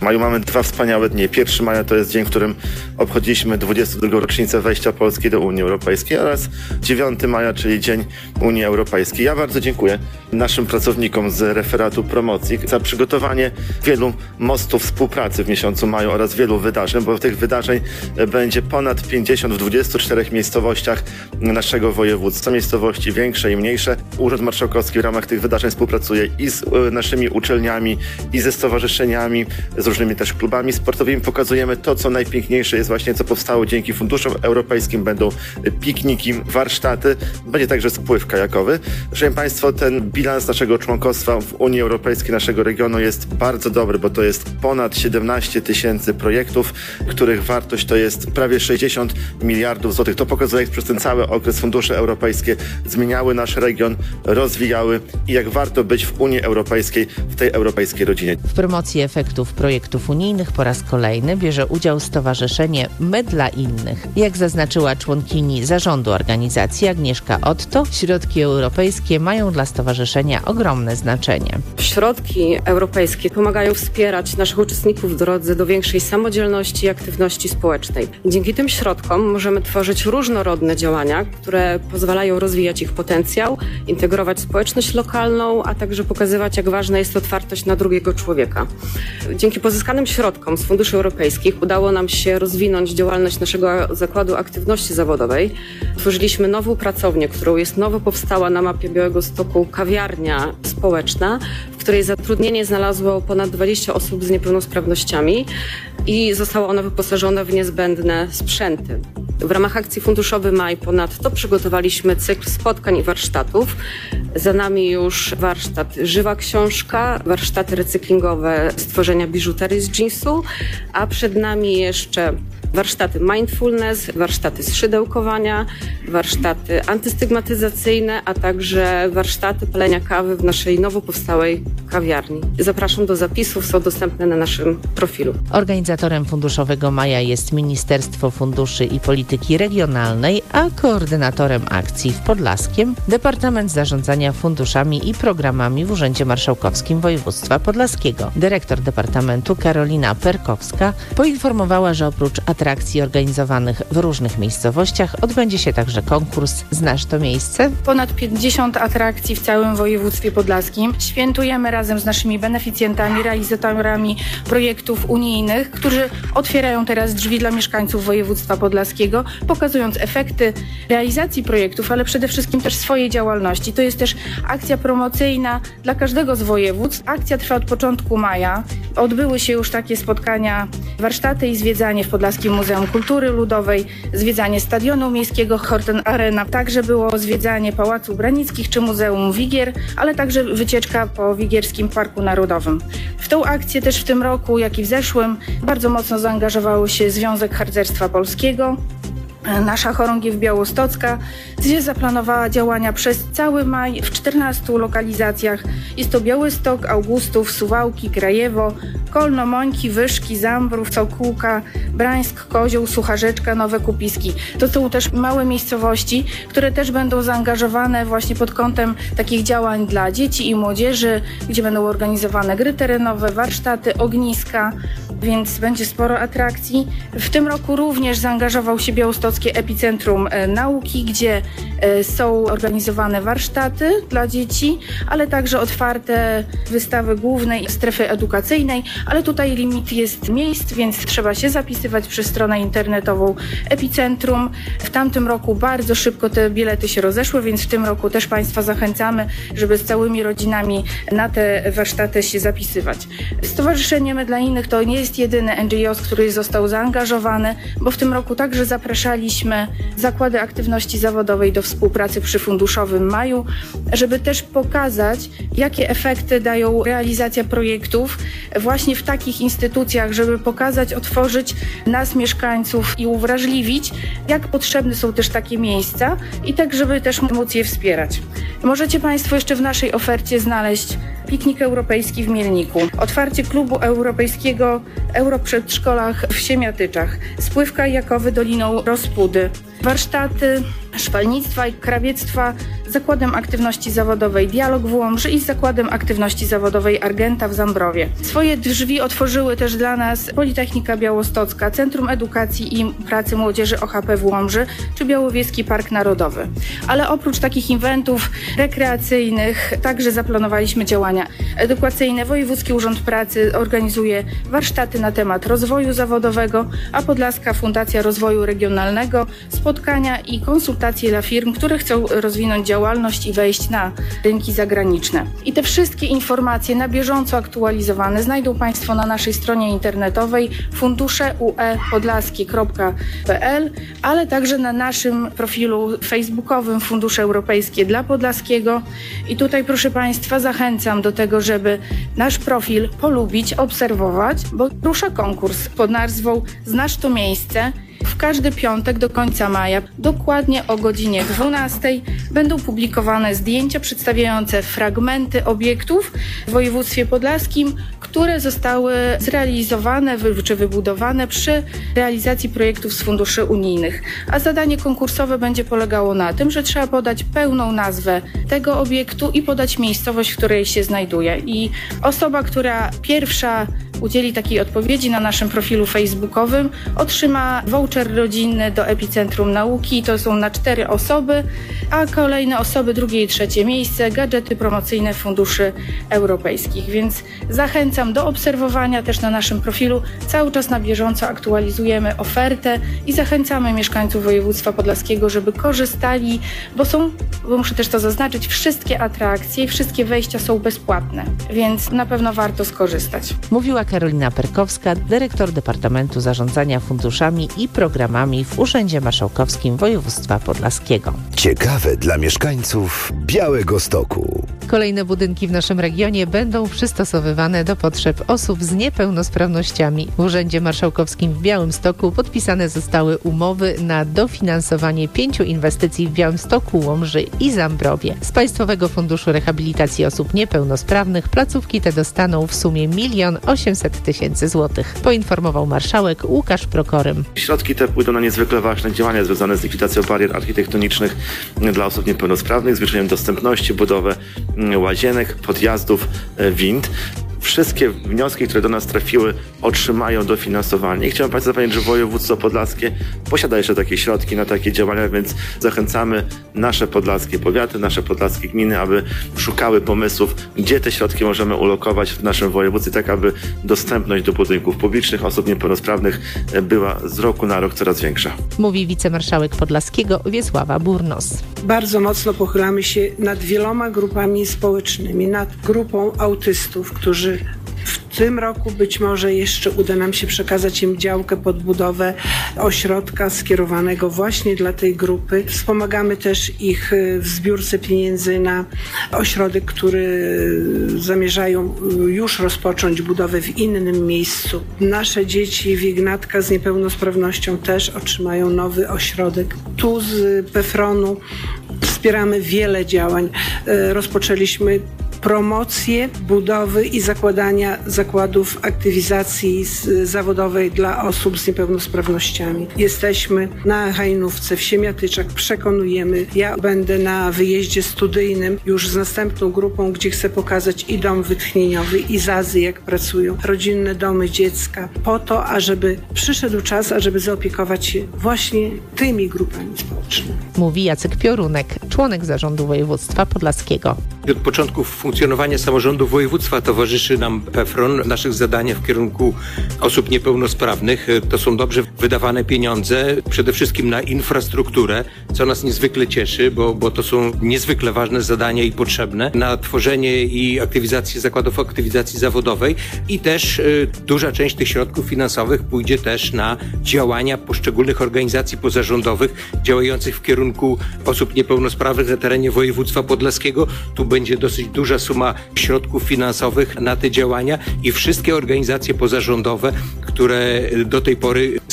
W maju mamy 2 wspaniałe dni. 1 maja to jest dzień, w którym obchodziliśmy 22. rocznicę wejścia Polski do Unii Europejskiej oraz 9 maja, czyli Dzień Unii Europejskiej. Ja bardzo dziękuję naszym pracownikom z referatu promocji za przygotowanie wielu mostów współpracy w miesiącu maju oraz wielu wydarzeń, bo tych wydarzeń będzie ponad 50 w 24 miejscowościach naszego województwa. Miejscowości większe i mniejsze. Urząd Marszałkowski w ramach tych wydarzeń współpracuje i z naszymi uczelniami, i ze stowarzyszeniami, z różnymi też klubami sportowymi. Pokazujemy to, co najpiękniejsze jest właśnie, co powstało dzięki funduszom europejskim. Będą pikniki, warsztaty, będzie także spływ kajakowy. Szanowni Państwo, ten bilans naszego członkostwa w Unii Europejskiej, naszego regionu jest bardzo dobry, bo to jest ponad 17 000 projektów, których wartość to jest prawie 60 miliardów złotych. To pokazuje, jak przez ten cały okres fundusze europejskie zmieniały nasz region, rozwijały i jak warto być w Unii Europejskiej, w tej europejskiej rodzinie. W promocji efektów projektów unijnych po raz kolejny bierze udział stowarzyszenie My dla Innych. Jak zaznaczyła członkini zarządu organizacji Agnieszka Otto, środki europejskie mają dla stowarzyszenia ogromne znaczenie. Środki europejskie pomagają wspierać naszych uczestników w drodze do większej samodzielności i aktywności społecznej. Dzięki tym środkom możemy tworzyć różnorodne działania, które pozwalają rozwijać ich potencjał, integrować społeczność lokalną, a także pokazywać, jak ważna jest otwartość na drugiego człowieka. Dzięki pozyskanym środkom z funduszy europejskich udało nam się rozwinąć działalność naszego Zakładu Aktywności Zawodowej. Tworzyliśmy nową pracownię, którą jest nowo powstała na mapie Białegostoku kawiarnia społeczna, w której zatrudnienie znalazło ponad 20 osób z niepełnosprawnościami i została ona wyposażona w niezbędne sprzęty. W ramach akcji Funduszowy Maj ponadto przygotowaliśmy cykl spotkań i warsztatów. Za nami już warsztat Żywa Książka, warsztaty recyklingowe stworzenia biżuterii z jeansu, a przed nami jeszcze warsztaty mindfulness, warsztaty z szydełkowania, warsztaty antystygmatyzacyjne, a także warsztaty palenia kawy w naszej nowo powstałej kawiarni. Zapraszam do zapisów, są dostępne na naszym profilu. Organizatorem Funduszowego Maja jest Ministerstwo Funduszy i Polityki Regionalnej, a koordynatorem akcji w Podlaskiem Departament Zarządzania Funduszami i Programami w Urzędzie Marszałkowskim Województwa Podlaskiego. Dyrektor Departamentu Karolina Perkowska poinformowała, że oprócz atrakcji organizowanych w różnych miejscowościach odbędzie się także konkurs Znasz to miejsce? Ponad 50 atrakcji w całym województwie podlaskim. Świętujemy razem z naszymi beneficjentami, realizatorami projektów unijnych, którzy otwierają teraz drzwi dla mieszkańców województwa podlaskiego, pokazując efekty realizacji projektów, ale przede wszystkim też swojej działalności. To jest też akcja promocyjna dla każdego z województw. Akcja trwa od początku maja. Odbyły się już takie spotkania, warsztaty i zwiedzanie w Podlaskim Muzeum Kultury Ludowej, zwiedzanie Stadionu Miejskiego Horten Arena, także było zwiedzanie Pałacu Branickich czy Muzeum Wigier, ale także wycieczka po Wigierskim Parku Narodowym. W tą akcję też w tym roku, jak i w zeszłym, bardzo mocno zaangażowały się Związek Harcerstwa Polskiego, nasza chorągiew białostocka, gdzie zaplanowała działania przez cały maj w 14 lokalizacjach. Jest to Białystok, Augustów, Suwałki, Krajewo, Kolno, Mońki, Wyszki, Zambrów, Całkółka, Brańsk, Kozioł, Sucharzeczka, Nowe Kupiski. To są też małe miejscowości, które też będą zaangażowane właśnie pod kątem takich działań dla dzieci i młodzieży, gdzie będą organizowane gry terenowe, warsztaty, ogniska, więc będzie sporo atrakcji. W tym roku również zaangażował się Białostockie Epicentrum Nauki, gdzie są organizowane warsztaty dla dzieci, ale także otwarte wystawy głównej strefy edukacyjnej, ale tutaj limit jest miejsc, więc trzeba się zapisywać przez stronę internetową Epicentrum. W tamtym roku bardzo szybko te bilety się rozeszły, więc w tym roku też Państwa zachęcamy, żeby z całymi rodzinami na te warsztaty się zapisywać. Stowarzyszenie My dla Innych to nie jest jedyny NGO, który został zaangażowany, bo w tym roku także zapraszaliśmy zakłady aktywności zawodowej do współpracy przy Funduszowym Maju, żeby też pokazać, jakie efekty dają realizacja projektów właśnie w takich instytucjach, żeby pokazać, otworzyć nas, mieszkańców i uwrażliwić, jak potrzebne są też takie miejsca i tak, żeby też móc je wspierać. Możecie Państwo jeszcze w naszej ofercie znaleźć piknik europejski w Mielniku, otwarcie klubu europejskiego Europrzedszkolach w Siemiatyczach, spływ kajakowy Doliną Rospudy, warsztaty szwalnictwa i krawiectwa, Zakładem Aktywności Zawodowej Dialog w Łomży i Zakładem Aktywności Zawodowej Argenta w Zambrowie. Swoje drzwi otworzyły też dla nas Politechnika Białostocka, Centrum Edukacji i Pracy Młodzieży OHP w Łomży czy Białowieski Park Narodowy. Ale oprócz takich eventów rekreacyjnych także zaplanowaliśmy działania edukacyjne. Wojewódzki Urząd Pracy organizuje warsztaty na temat rozwoju zawodowego, a Podlaska Fundacja Rozwoju Regionalnego spotkania i konsultacje dla firm, które chcą rozwinąć działalność i wejść na rynki zagraniczne. I te wszystkie informacje na bieżąco aktualizowane znajdą Państwo na naszej stronie internetowej funduszeuepodlaskie.pl, ale także na naszym profilu facebookowym Fundusze Europejskie dla Podlaskiego. I tutaj, proszę Państwa, zachęcam do tego, żeby nasz profil polubić, obserwować, bo rusza konkurs pod nazwą Znasz to miejsce. W każdy piątek do końca maja, dokładnie o godzinie 12, będą publikowane zdjęcia przedstawiające fragmenty obiektów w województwie podlaskim, które zostały zrealizowane czy wybudowane przy realizacji projektów z funduszy unijnych. A zadanie konkursowe będzie polegało na tym, że trzeba podać pełną nazwę tego obiektu i podać miejscowość, w której się znajduje. I osoba, która pierwsza udzieli takiej odpowiedzi na naszym profilu facebookowym, otrzyma voucher rodzinny do Epicentrum Nauki. To są na 4 osoby, a kolejne osoby, drugie i trzecie miejsce, gadżety promocyjne funduszy europejskich. Więc zachęcam do obserwowania też na naszym profilu. Cały czas na bieżąco aktualizujemy ofertę i zachęcamy mieszkańców województwa podlaskiego, żeby korzystali, bo muszę też to zaznaczyć, wszystkie atrakcje i wszystkie wejścia są bezpłatne, więc na pewno warto skorzystać. Mówiła Karolina Perkowska, dyrektor Departamentu Zarządzania Funduszami i Programami w Urzędzie Marszałkowskim Województwa Podlaskiego. Ciekawe dla mieszkańców Białegostoku. Kolejne budynki w naszym regionie będą przystosowywane do potrzeb osób z niepełnosprawnościami. W Urzędzie Marszałkowskim w Białymstoku podpisane zostały umowy na dofinansowanie 5 inwestycji w Białymstoku, Łomży i Zambrowie. Z Państwowego Funduszu Rehabilitacji Osób Niepełnosprawnych placówki te dostaną w sumie 1 800 000 złotych, poinformował marszałek Łukasz Prokorym. Środki te pójdą na niezwykle ważne działania związane z likwidacją barier architektonicznych dla osób niepełnosprawnych, zwiększeniem dostępności, budowę łazienek, podjazdów, wind. Wszystkie wnioski, które do nas trafiły, otrzymają dofinansowanie. I chciałem Państwu zapewnić, że województwo podlaskie posiada jeszcze takie środki na takie działania, więc zachęcamy nasze podlaskie powiaty, nasze podlaskie gminy, aby szukały pomysłów, gdzie te środki możemy ulokować w naszym województwie, tak aby dostępność do budynków publicznych osób niepełnosprawnych była z roku na rok coraz większa. Mówi wicemarszałek Podlaskiego Wiesława Burnos. Bardzo mocno pochylamy się nad wieloma grupami społecznymi, nad grupą autystów, którzy w tym roku być może jeszcze uda nam się przekazać im działkę pod budowę ośrodka skierowanego właśnie dla tej grupy. Wspomagamy też ich w zbiórce pieniędzy na ośrodek, który zamierzają już rozpocząć budowę w innym miejscu. Nasze dzieci w Ignatka z niepełnosprawnością też otrzymają nowy ośrodek. Tu z PFRON-u wspieramy wiele działań. Rozpoczęliśmy promocję budowy i zakładania zakładów aktywizacji zawodowej dla osób z niepełnosprawnościami. Jesteśmy na Hajnówce, w Siemiatyczach, przekonujemy. Ja będę na wyjeździe studyjnym już z następną grupą, gdzie chcę pokazać i dom wytchnieniowy, i ZAZ-y, jak pracują, rodzinne domy dziecka, po to, ażeby przyszedł czas, ażeby zaopiekować się właśnie tymi grupami społecznymi. Mówi Jacek Piorunek, członek Zarządu Województwa Podlaskiego. Od początku funkcjonowania samorządu województwa towarzyszy nam PFRON w naszych zadaniach w kierunku osób niepełnosprawnych. To są dobrze wydawane pieniądze, przede wszystkim na infrastrukturę, co nas niezwykle cieszy, bo to są niezwykle ważne zadania i potrzebne, na tworzenie i aktywizację zakładów aktywizacji zawodowej i też duża część tych środków finansowych pójdzie też na działania poszczególnych organizacji pozarządowych działających w kierunku osób niepełnosprawnych na terenie województwa podlaskiego. Tu będzie dosyć duża suma środków finansowych na te działania i wszystkie organizacje pozarządowe, które do tej pory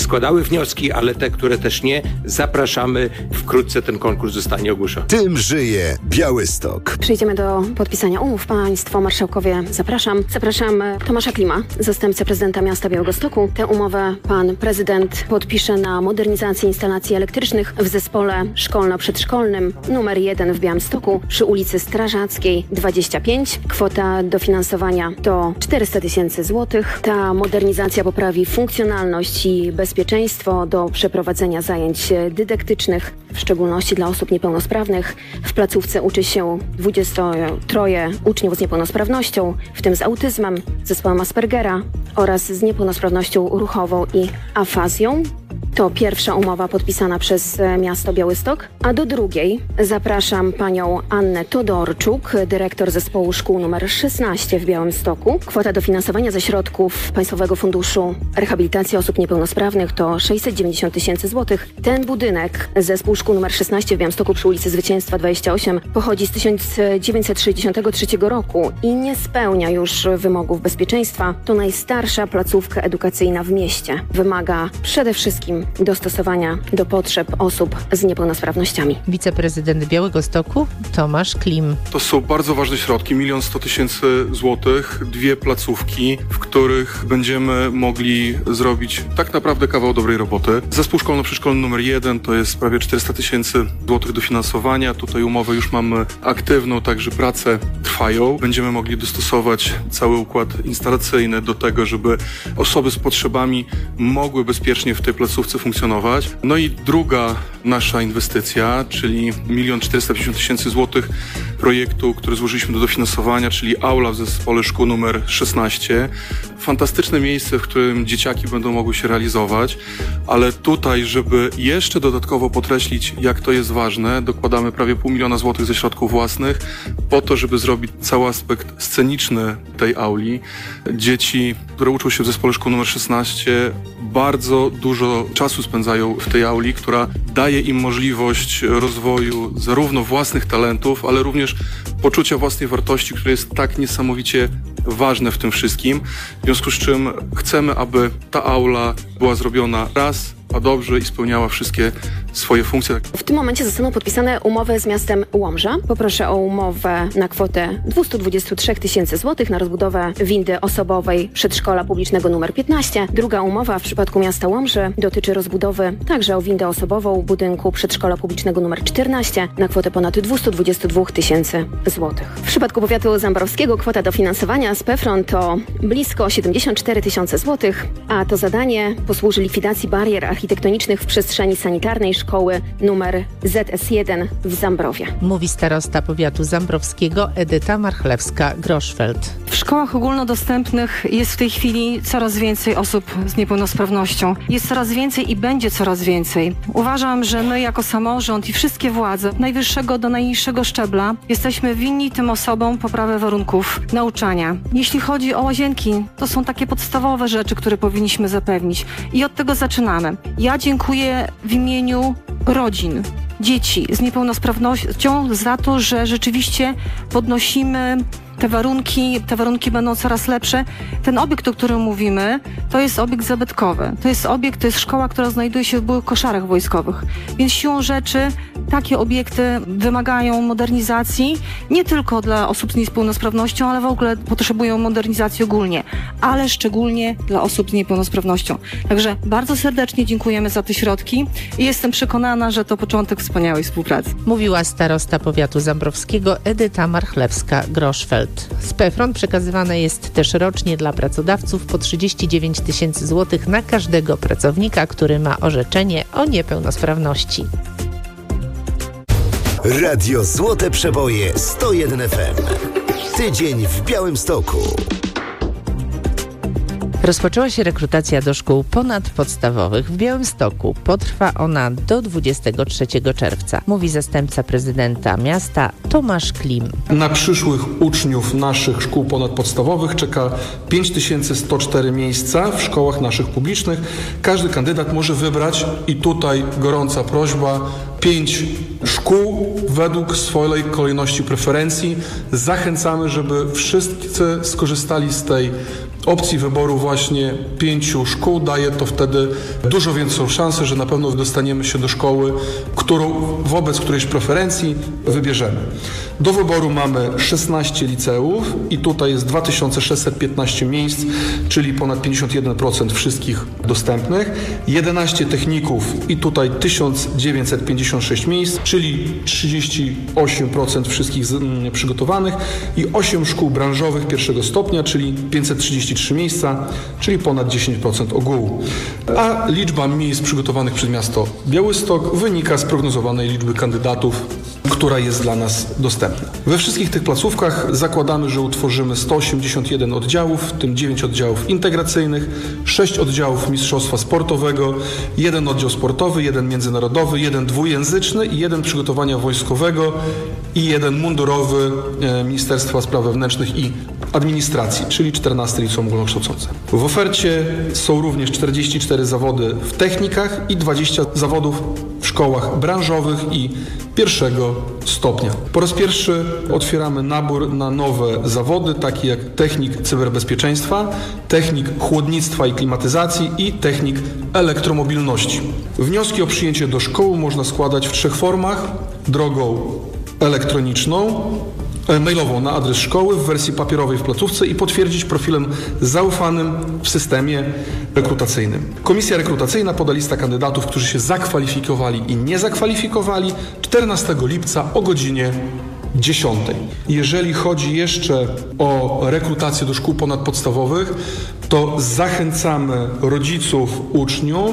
składały wnioski, ale te, które też nie, zapraszamy. Wkrótce ten konkurs zostanie ogłoszony. Tym żyje Białystok. Przejdziemy do podpisania umów. Państwo marszałkowie, zapraszam. Zapraszam Tomasza Klima, zastępcę prezydenta miasta Białegostoku. Tę umowę pan prezydent podpisze na modernizację instalacji elektrycznych w zespole szkolno-przedszkolnym numer 1 w Białymstoku przy ulicy Strażackiej 25. Kwota dofinansowania to 400 000 złotych. Ta modernizacja poprawi funkcjonalność i bezpieczeństwo do przeprowadzenia zajęć dydaktycznych, w szczególności dla osób niepełnosprawnych. W placówce uczy się 23 uczniów z niepełnosprawnością, w tym z autyzmem, zespołem Aspergera oraz z niepełnosprawnością ruchową i afazją. To pierwsza umowa podpisana przez miasto Białystok, a do drugiej zapraszam panią Annę Todorczuk, dyrektor zespołu szkół nr 16 w Białymstoku. Kwota dofinansowania ze środków Państwowego Funduszu Rehabilitacji Osób Niepełnosprawnych to 690 000 złotych. Ten budynek, zespół szkół nr 16 w Białymstoku przy ulicy Zwycięstwa 28, pochodzi z 1963 roku i nie spełnia już wymogów bezpieczeństwa. To najstarsza placówka edukacyjna w mieście. Wymaga przede wszystkim dostosowania do potrzeb osób z niepełnosprawnościami. Wiceprezydent Białegostoku Tomasz Klim. To są bardzo ważne środki, 1 100 000 złotych, 2 placówki, w których będziemy mogli zrobić tak naprawdę kawał dobrej roboty. Zespół szkolno-przedszkolny numer 1 to jest prawie 400 000 złotych dofinansowania. Tutaj umowę już mamy aktywną, także prace trwają. Będziemy mogli dostosować cały układ instalacyjny do tego, żeby osoby z potrzebami mogły bezpiecznie w tej placówce funkcjonować. No i druga nasza inwestycja, czyli 1 450 000 złotych projektu, który złożyliśmy do dofinansowania, czyli aula w zespole szkół numer 16. Fantastyczne miejsce, w którym dzieciaki będą mogły się realizować, ale tutaj, żeby jeszcze dodatkowo podkreślić, jak to jest ważne, dokładamy prawie 500 000 złotych ze środków własnych po to, żeby zrobić cały aspekt sceniczny tej auli. Dzieci, które uczą się w zespole szkół numer 16, bardzo dużo czasu spędzają w tej auli, która daje im możliwość rozwoju zarówno własnych talentów, ale również poczucia własnej wartości, które jest tak niesamowicie ważne w tym wszystkim. W związku z czym chcemy, aby ta aula była zrobiona raz, a dobrze i spełniała wszystkie swoje funkcje. W tym momencie zostaną podpisane umowy z miastem Łomża. Poproszę o umowę na kwotę 223 000 złotych na rozbudowę windy osobowej przedszkola publicznego nr 15. Druga umowa w przypadku miasta Łomży dotyczy rozbudowy także o windę osobową budynku przedszkola publicznego nr 14 na kwotę ponad 222 000 złotych. W przypadku powiatu zambrowskiego kwota dofinansowania z PFRON to blisko 74 000 złotych, a to zadanie posłuży likwidacji barier architektonicznych w przestrzeni sanitarnej szkoły numer ZS1 w Zambrowie. Mówi starosta powiatu zambrowskiego Edyta Marchlewska-Groszfeld. W szkołach ogólnodostępnych jest w tej chwili coraz więcej osób z niepełnosprawnością. Jest coraz więcej i będzie coraz więcej. Uważam, że my jako samorząd i wszystkie władze, od najwyższego do najniższego szczebla, jesteśmy winni tym osobom poprawę warunków nauczania. Jeśli chodzi o łazienki, to są takie podstawowe rzeczy, które powinniśmy zapewnić. I od tego zaczynamy. Ja dziękuję w imieniu rodzin, dzieci z niepełnosprawnością za to, że rzeczywiście podnosimy te warunki będą coraz lepsze. Ten obiekt, o którym mówimy, to jest obiekt zabytkowy. To jest szkoła, która znajduje się w byłych koszarach wojskowych. Więc siłą rzeczy takie obiekty wymagają modernizacji, nie tylko dla osób z niepełnosprawnością, ale w ogóle potrzebują modernizacji ogólnie, ale szczególnie dla osób z niepełnosprawnością. Także bardzo serdecznie dziękujemy za te środki i jestem przekonana, że to początek wspaniałej współpracy. Mówiła starosta powiatu zambrowskiego Edyta Marchlewska-Groszfeld. Z PFRON przekazywane jest też rocznie dla pracodawców po 39 000 złotych na każdego pracownika, który ma orzeczenie o niepełnosprawności. Radio Złote Przeboje 101 FM. Tydzień w Białymstoku. Rozpoczęła się rekrutacja do szkół ponadpodstawowych w Białymstoku. Potrwa ona do 23 czerwca, mówi zastępca prezydenta miasta Tomasz Klim. Na przyszłych uczniów naszych szkół ponadpodstawowych czeka 5104 miejsca w szkołach naszych publicznych. Każdy kandydat może wybrać, i tutaj gorąca prośba, 5 szkół według swojej kolejności preferencji. Zachęcamy, żeby wszyscy skorzystali z tej opcji wyboru właśnie 5 szkół daje to wtedy dużo większą szansę, że na pewno dostaniemy się do szkoły, wobec którejś preferencji wybierzemy. Do wyboru mamy 16 liceów i tutaj jest 2615 miejsc, czyli ponad 51% wszystkich dostępnych, 11 techników i tutaj 1956 miejsc, czyli 38% wszystkich przygotowanych i 8 szkół branżowych pierwszego stopnia, czyli 533 miejsca, czyli ponad 10% ogółu. A liczba miejsc przygotowanych przez miasto Białystok wynika z prognozowanej liczby kandydatów, która jest dla nas dostępna. We wszystkich tych placówkach zakładamy, że utworzymy 181 oddziałów, w tym 9 oddziałów integracyjnych, 6 oddziałów mistrzostwa sportowego, 1 oddział sportowy, 1 międzynarodowy, 1 dwujęzyczny i 1 przygotowania wojskowego i 1 mundurowy Ministerstwa Spraw Wewnętrznych i Administracji, czyli 14 liceum ogólnokształcące. W ofercie są również 44 zawody w technikach i 20 zawodów w szkołach branżowych i pierwszego stopnia. Po raz pierwszy otwieramy nabór na nowe zawody, takie jak technik cyberbezpieczeństwa, technik chłodnictwa i klimatyzacji i technik elektromobilności. Wnioski o przyjęcie do szkoły można składać w 3 formach: drogą elektroniczną, mailową na adres szkoły, w wersji papierowej w placówce i potwierdzić profilem zaufanym w systemie rekrutacyjnym. Komisja rekrutacyjna poda listę kandydatów, którzy się zakwalifikowali i nie zakwalifikowali 14 lipca o godzinie 10. Jeżeli chodzi jeszcze o rekrutację do szkół ponadpodstawowych, to zachęcamy rodziców uczniów.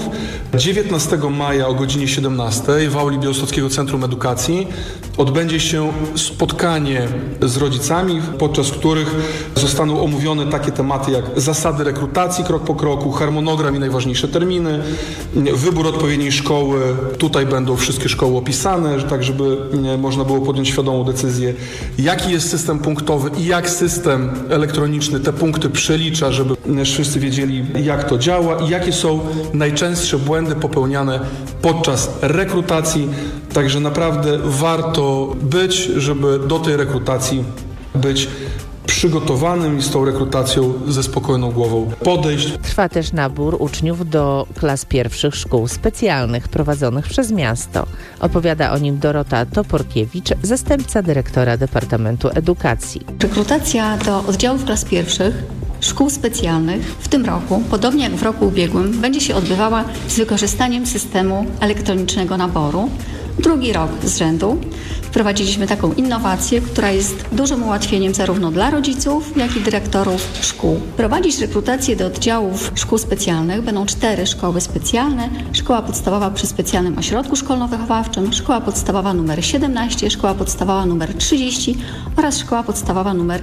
19 maja o godzinie 17 w auli Białostockiego Centrum Edukacji odbędzie się spotkanie z rodzicami, podczas których zostaną omówione takie tematy jak zasady rekrutacji krok po kroku, harmonogram i najważniejsze terminy, wybór odpowiedniej szkoły. Tutaj będą wszystkie szkoły opisane, tak żeby można było podjąć świadomą decyzję, jaki jest system punktowy i jak system elektroniczny te punkty przelicza, żeby wszyscy wiedzieli, jak to działa i jakie są najczęstsze błędy popełniane podczas rekrutacji. Także naprawdę warto być, żeby do tej rekrutacji być przygotowanym i z tą rekrutacją ze spokojną głową podejść. Trwa też nabór uczniów do klas pierwszych szkół specjalnych prowadzonych przez miasto. Opowiada o nim Dorota Toporkiewicz, zastępca dyrektora Departamentu Edukacji. Rekrutacja do oddziałów klas pierwszych szkół specjalnych w tym roku, podobnie jak w roku ubiegłym, będzie się odbywała z wykorzystaniem systemu elektronicznego naboru. Drugi rok z rzędu wprowadziliśmy taką innowację, która jest dużym ułatwieniem zarówno dla rodziców, jak i dyrektorów szkół. Prowadzić rekrutację do oddziałów szkół specjalnych będą 4 szkoły specjalne: szkoła podstawowa przy specjalnym ośrodku szkolno-wychowawczym, szkoła podstawowa nr 17, szkoła podstawowa nr 30 oraz szkoła podstawowa nr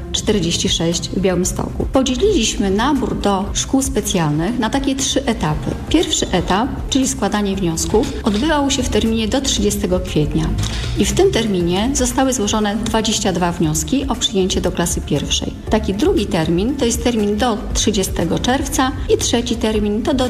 46 w Białymstoku. Podzieliliśmy nabór do szkół specjalnych na takie 3 etapy. Pierwszy etap, czyli składanie wniosków, odbywał się w terminie do 30 kwietnia i w tym terminie zostały złożone 22 wnioski o przyjęcie do klasy pierwszej. Taki drugi termin to jest termin do 30 czerwca i trzeci termin to do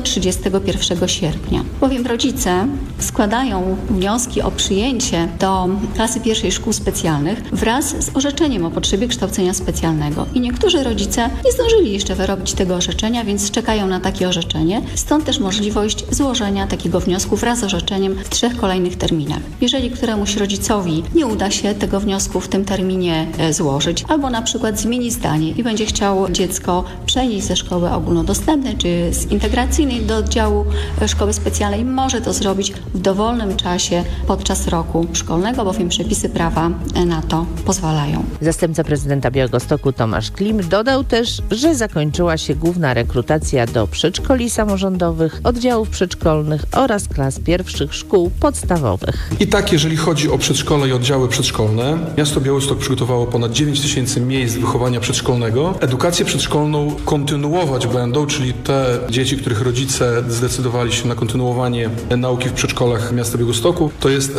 31 sierpnia. Bowiem rodzice składają wnioski o przyjęcie do klasy pierwszej szkół specjalnych wraz z orzeczeniem o potrzebie kształcenia specjalnego i niektórzy rodzice nie zdążyli jeszcze wyrobić tego orzeczenia, więc czekają na takie orzeczenie. Stąd też możliwość złożenia takiego wniosku wraz z orzeczeniem w 3 kolejnych terminach. Jeżeli któremuś rodzicowi nie uda się tego wniosku w tym terminie złożyć, albo na przykład zmieni zdanie i będzie chciał dziecko przenieść ze szkoły ogólnodostępnej czy z integracyjnej do oddziału szkoły specjalnej, może to zrobić w dowolnym czasie podczas roku szkolnego, bowiem przepisy prawa na to pozwalają. Zastępca prezydenta Białegostoku Tomasz Klim dodał też, że zakończyła się główna rekrutacja do przedszkoli samorządowych, oddziałów przedszkolnych oraz klas pierwszych szkół podstawowych. I tak, jeżeli chodzi o przedszkole i oddziały przedszkolne, miasto Białystok przygotowało ponad 9 000 miejsc wychowania przedszkolnego. Edukację przedszkolną kontynuować będą, czyli te dzieci, których rodzice zdecydowali się na kontynuowanie nauki w przedszkolach miasta Białegostoku, to jest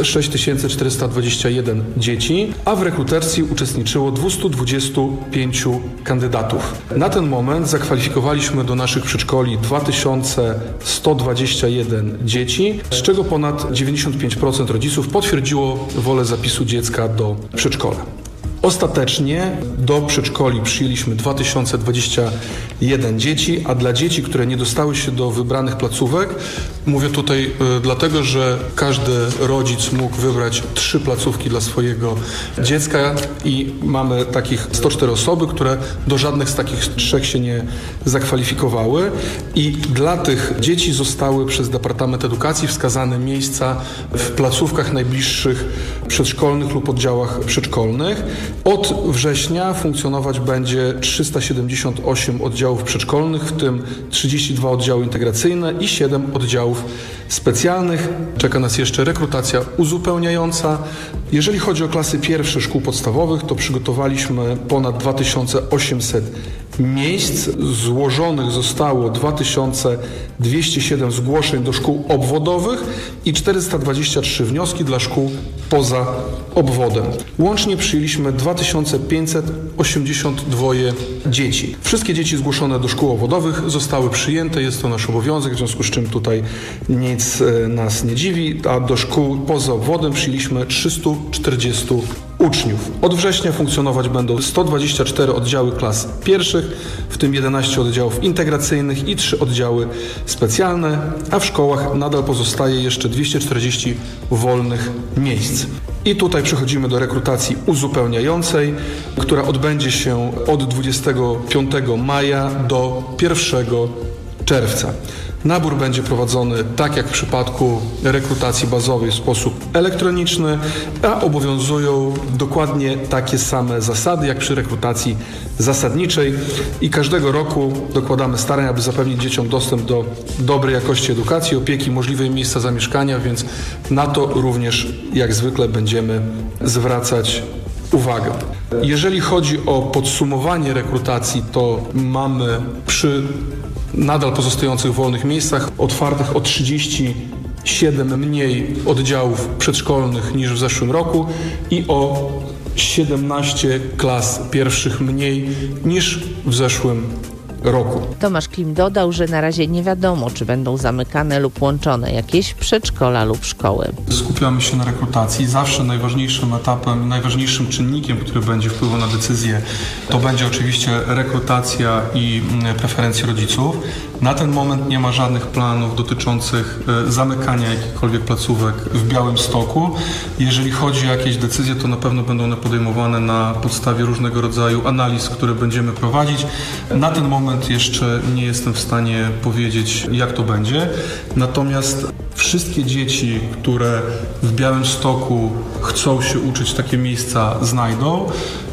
6421 dzieci, a w rekrutacji uczestniczyło 225 kandydatów. Na ten moment zakwalifikowaliśmy do naszych przedszkoli 2121 dzieci, z czego ponad 95% rodziców potwierdziło wolę zapisu dziecka do przedszkola. Ostatecznie do przedszkoli przyjęliśmy 2021 dzieci, a dla dzieci, które nie dostały się do wybranych placówek, mówię tutaj dlatego, że każdy rodzic mógł wybrać 3 placówki dla swojego dziecka i mamy takich 104 osoby, które do żadnych z takich 3 się nie zakwalifikowały i dla tych dzieci zostały przez Departament Edukacji wskazane miejsca w placówkach najbliższych przedszkolnych lub oddziałach przedszkolnych. Od września funkcjonować będzie 378 oddziałów przedszkolnych, w tym 32 oddziały integracyjne i 7 oddziałów specjalnych. Czeka nas jeszcze rekrutacja uzupełniająca. Jeżeli chodzi o klasy pierwsze szkół podstawowych, to przygotowaliśmy ponad 2800 miejsc. Złożonych zostało 2207 zgłoszeń do szkół obwodowych i 423 wnioski dla szkół poza obwodem. Łącznie przyjęliśmy 2582 dzieci. Wszystkie dzieci zgłoszone do szkół obwodowych zostały przyjęte. Jest to nasz obowiązek, w związku z czym tutaj nic nas nie dziwi, a do szkół poza obwodem przyjęliśmy 340 uczniów. Od września funkcjonować będą 124 oddziały klas pierwszych, w tym 11 oddziałów integracyjnych i 3 oddziały specjalne, a w szkołach nadal pozostaje jeszcze 240 wolnych miejsc. I tutaj przechodzimy do rekrutacji uzupełniającej, która odbędzie się od 25 maja do 1 czerwca. Nabór będzie prowadzony tak jak w przypadku rekrutacji bazowej w sposób elektroniczny, a obowiązują dokładnie takie same zasady jak przy rekrutacji zasadniczej i każdego roku dokładamy starań, aby zapewnić dzieciom dostęp do dobrej jakości edukacji, opieki, możliwej miejsca zamieszkania, więc na to również jak zwykle będziemy zwracać uwagę. Jeżeli chodzi o podsumowanie rekrutacji, to mamy przy nadal pozostających wolnych miejscach otwartych o 37 mniej oddziałów przedszkolnych niż w zeszłym roku i o 17 klas pierwszych mniej niż w zeszłym roku. Tomasz Klim dodał, że na razie nie wiadomo, czy będą zamykane lub łączone jakieś przedszkola lub szkoły. Skupiamy się na rekrutacji. Zawsze najważniejszym etapem, najważniejszym czynnikiem, który będzie wpływał na decyzję, to będzie oczywiście rekrutacja i preferencje rodziców. Na ten moment nie ma żadnych planów dotyczących zamykania jakichkolwiek placówek w Białymstoku. Jeżeli chodzi o jakieś decyzje, to na pewno będą one podejmowane na podstawie różnego rodzaju analiz, które będziemy prowadzić. Na ten moment jeszcze nie jestem w stanie powiedzieć, jak to będzie. Natomiast wszystkie dzieci, które w Białymstoku chcą się uczyć, takie miejsca znajdą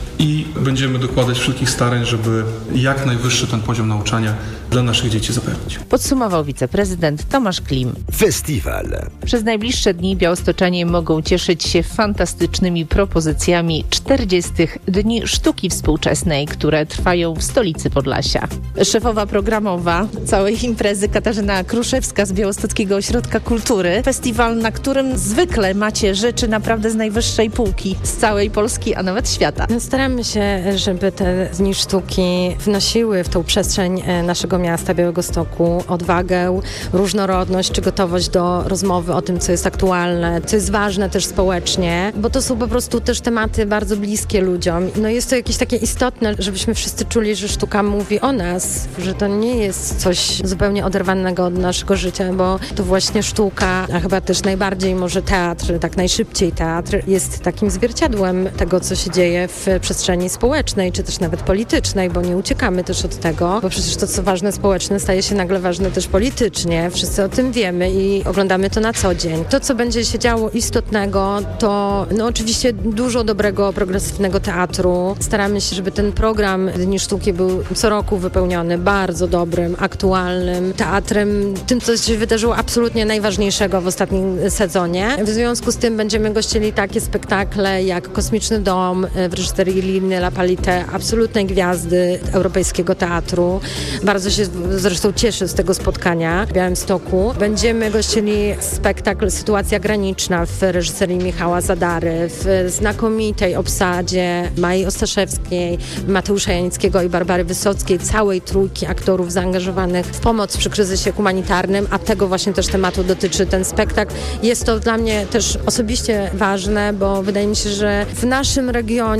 i będziemy dokładać wszelkich starań, żeby jak najwyższy ten poziom nauczania dla naszych dzieci zapewnić. Podsumował wiceprezydent Tomasz Klim. Festiwal. Przez najbliższe dni białostoczanie mogą cieszyć się fantastycznymi propozycjami 40 Dni Sztuki Współczesnej, które trwają w stolicy Podlasia. Szefowa programowa całej imprezy Katarzyna Kruszewska z Białostockiego Ośrodka Kultury. Festiwal, na którym zwykle macie rzeczy naprawdę z najwyższej półki z całej Polski, a nawet świata. Staramy się, żeby te Dni Sztuki wnosiły w tą przestrzeń naszego miasta Białegostoku odwagę, różnorodność czy gotowość do rozmowy o tym, co jest aktualne, co jest ważne też społecznie, bo to są po prostu też tematy bardzo bliskie ludziom. No jest to jakieś takie istotne, żebyśmy wszyscy czuli, że sztuka mówi o nas, że to nie jest coś zupełnie oderwanego od naszego życia, bo to właśnie sztuka, a chyba też najbardziej może teatr, tak najszybciej teatr, jest takim zwierciadłem tego, co się dzieje w przestrzeni społecznej, czy też nawet politycznej, bo nie uciekamy też od tego, bo przecież to, co ważne społeczne, staje się nagle ważne też politycznie. Wszyscy o tym wiemy i oglądamy to na co dzień. To, co będzie się działo istotnego, to oczywiście dużo dobrego, progresywnego teatru. Staramy się, żeby ten program Dni Sztuki był co roku wypełniony bardzo dobrym, aktualnym teatrem, tym, co się wydarzyło absolutnie najważniejszego w ostatnim sezonie. W związku z tym będziemy gościli takie spektakle jak Kosmiczny Dom w reżyserii Liny Lapalite, absolutnej gwiazdy europejskiego teatru. Bardzo się zresztą cieszę z tego spotkania w Białymstoku. Będziemy gościli spektakl Sytuacja graniczna w reżyserii Michała Zadary, w znakomitej obsadzie Mai Ostaszewskiej, Mateusza Janickiego i Barbary Wysockiej, całej trójki aktorów zaangażowanych w pomoc przy kryzysie humanitarnym, a tego właśnie też tematu dotyczy ten spektakl. Jest to dla mnie też osobiście ważne, bo wydaje mi się, że w naszym regionie przede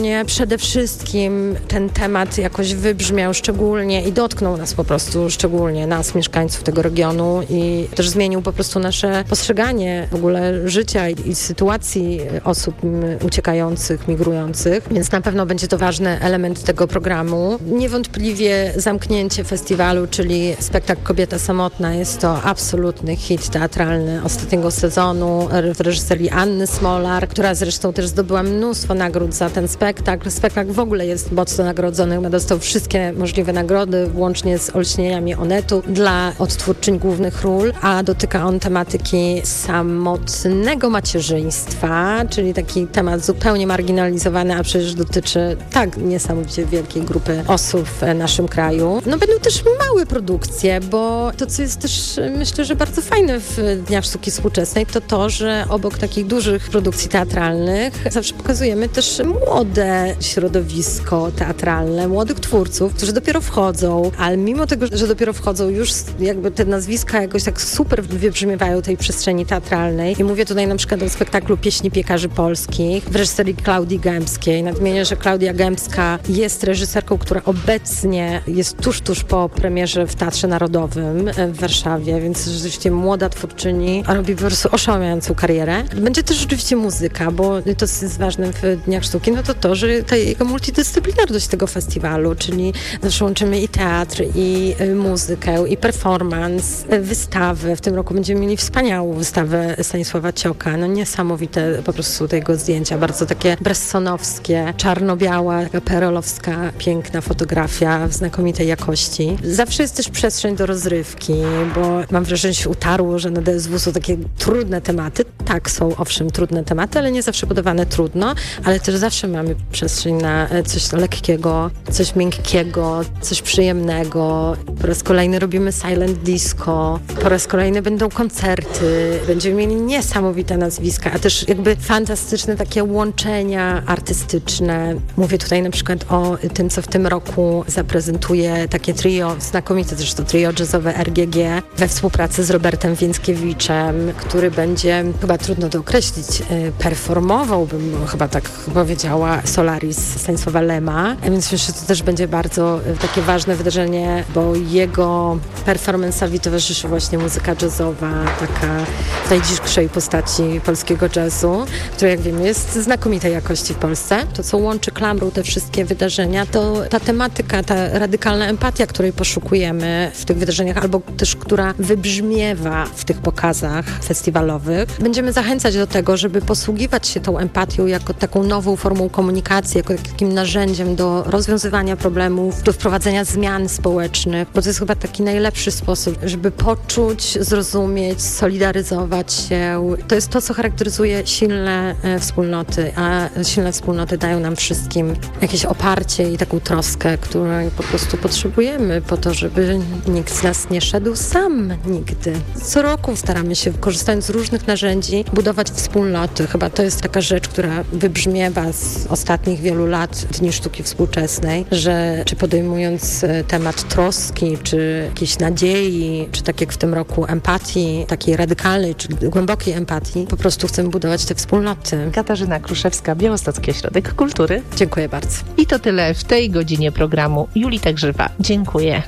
przede wszystkim ten temat jakoś wybrzmiał szczególnie i dotknął nas po prostu szczególnie, nas, mieszkańców tego regionu i też zmienił po prostu nasze postrzeganie w ogóle życia i sytuacji osób uciekających, migrujących, więc na pewno będzie to ważny element tego programu. Niewątpliwie zamknięcie festiwalu, czyli spektakl Kobieta samotna, jest to absolutny hit teatralny ostatniego sezonu w reżyserii Anny Smolar, która zresztą też zdobyła mnóstwo nagród za ten spektakl. Spektakl w ogóle jest mocno nagrodzony, dostał wszystkie możliwe nagrody, włącznie z olśnieniami Onetu dla odtwórczyń głównych ról, a dotyka on tematyki samotnego macierzyństwa, czyli taki temat zupełnie marginalizowany, a przecież dotyczy tak niesamowicie wielkiej grupy osób w naszym kraju. No będą też małe produkcje, bo to, co jest też myślę, że bardzo fajne w Dniach Sztuki Współczesnej, to to, że obok takich dużych produkcji teatralnych zawsze pokazujemy też młode środowisko teatralne, młodych twórców, którzy dopiero wchodzą, ale mimo tego, że dopiero wchodzą, już jakby te nazwiska jakoś tak super wybrzmiewają tej przestrzeni teatralnej. I mówię tutaj na przykład o spektaklu Pieśni piekarzy polskich w reżyserii Klaudii Gębskiej. Nadmienię, że Klaudia Gębska jest reżyserką, która obecnie jest tuż po premierze w Teatrze Narodowym w Warszawie, więc rzeczywiście młoda twórczyni robi po prostu oszałamiającą karierę. Będzie też oczywiście muzyka, bo to jest ważne w Dniach Sztuki, no to, że ta jego multidyscyplinarność tego festiwalu, czyli zawsze łączymy i teatr, i muzykę, i performance, wystawy. W tym roku będziemy mieli wspaniałą wystawę Stanisława Cioka. No niesamowite po prostu tego zdjęcia, bardzo takie bressonowskie, czarno-biała, taka perolowska, piękna fotografia w znakomitej jakości. Zawsze jest też przestrzeń do rozrywki, bo mam wrażenie, że się utarło, że na DSW są takie trudne tematy. Tak, są owszem trudne tematy, ale nie zawsze podawane trudno, ale też zawsze mamy przestrzeń na coś lekkiego, coś miękkiego, coś przyjemnego. Po raz kolejny robimy silent disco, po raz kolejny będą koncerty, będziemy mieli niesamowite nazwiska, a też jakby fantastyczne takie łączenia artystyczne. Mówię tutaj na przykład o tym, co w tym roku zaprezentuje takie trio, znakomite zresztą trio jazzowe RGG we współpracy z Robertem Więckiewiczem, który będzie, chyba trudno to określić, performował, bym chyba tak powiedziała, Solaris Stanisława Lema, więc myślę, że to też będzie bardzo takie ważne wydarzenie, bo jego performance'owi towarzyszy właśnie muzyka jazzowa, taka w najdzikszej postaci polskiego jazzu, który jak wiemy jest znakomitej jakości w Polsce. To, co łączy klamrą te wszystkie wydarzenia, to ta tematyka, ta radykalna empatia, której poszukujemy w tych wydarzeniach, albo też która wybrzmiewa w tych pokazach festiwalowych. Będziemy zachęcać do tego, żeby posługiwać się tą empatią jako taką nową formą komunikacji, jako takim narzędziem do rozwiązywania problemów, do wprowadzenia zmian społecznych, bo to jest chyba taki najlepszy sposób, żeby poczuć, zrozumieć, solidaryzować się. To jest to, co charakteryzuje silne wspólnoty, a silne wspólnoty dają nam wszystkim jakieś oparcie i taką troskę, której po prostu potrzebujemy po to, żeby nikt z nas nie szedł sam nigdy. Co roku staramy się, korzystając z różnych narzędzi, budować wspólnoty. Chyba to jest taka rzecz, która wybrzmiewa z ostatnich wielu lat Dni Sztuki Współczesnej, że czy podejmując temat troski, czy jakiejś nadziei, czy tak jak w tym roku empatii, takiej radykalnej, czy głębokiej empatii, po prostu chcemy budować te wspólnoty. Katarzyna Kruszewska, Białostocki Ośrodek Kultury. Dziękuję bardzo. I to tyle w tej godzinie programu. Julita Grzywa. Dziękuję.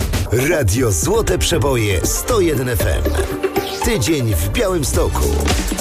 Radio Złote Przeboje 101 FM. Tydzień w Białymstoku.